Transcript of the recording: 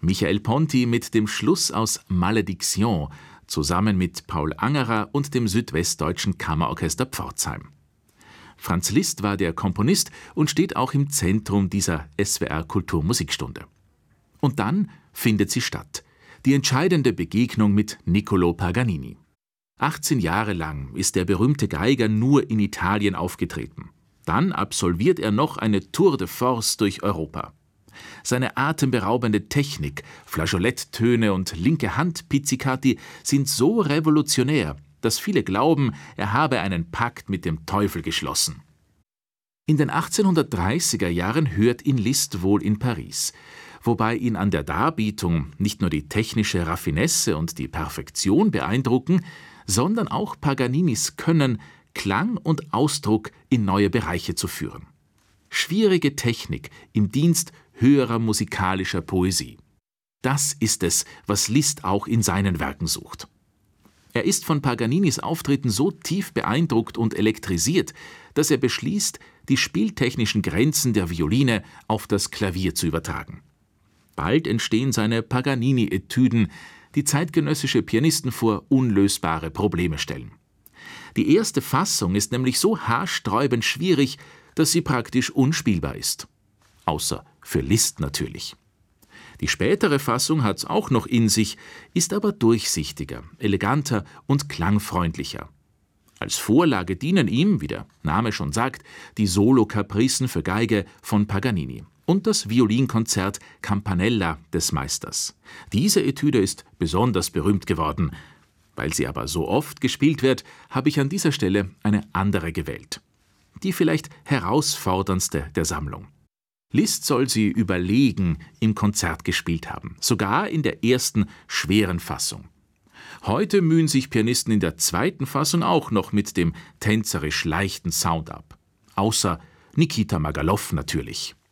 Michael Ponti mit dem Schluss aus Malédiction, zusammen mit Paul Angerer und dem Südwestdeutschen Kammerorchester Pforzheim. Franz Liszt war der Komponist und steht auch im Zentrum dieser SWR-Kulturmusikstunde. Und dann findet sie statt, die entscheidende Begegnung mit Niccolò Paganini. 18 Jahre lang ist der berühmte Geiger nur in Italien aufgetreten. Dann absolviert er noch eine Tour de Force durch Europa. Seine atemberaubende Technik, Flageoletttöne und linke Hand-Pizzicati sind so revolutionär, dass viele glauben, er habe einen Pakt mit dem Teufel geschlossen. In den 1830er Jahren hört ihn Liszt wohl in Paris, wobei ihn an der Darbietung nicht nur die technische Raffinesse und die Perfektion beeindrucken, sondern auch Paganinis Können, Klang und Ausdruck in neue Bereiche zu führen. Schwierige Technik im Dienst höherer musikalischer Poesie. Das ist es, was Liszt auch in seinen Werken sucht. Er ist von Paganinis Auftritten so tief beeindruckt und elektrisiert, dass er beschließt, die spieltechnischen Grenzen der Violine auf das Klavier zu übertragen. Bald entstehen seine Paganini-Etüden, die zeitgenössische Pianisten vor unlösbare Probleme stellen. Die erste Fassung ist nämlich so haarsträubend schwierig, dass sie praktisch unspielbar ist. Außer für Liszt natürlich. Die spätere Fassung hat es auch noch in sich, ist aber durchsichtiger, eleganter und klangfreundlicher. Als Vorlage dienen ihm, wie der Name schon sagt, die Solo-Capricen für Geige von Paganini und das Violinkonzert Campanella des Meisters. Diese Etüde ist besonders berühmt geworden. Weil sie aber so oft gespielt wird, habe ich an dieser Stelle eine andere gewählt. Die vielleicht herausforderndste der Sammlung. Liszt soll sie überlegen im Konzert gespielt haben, sogar in der ersten schweren Fassung. Heute mühen sich Pianisten in der zweiten Fassung auch noch mit dem tänzerisch leichten Sound ab. Außer Nikita Magalow natürlich.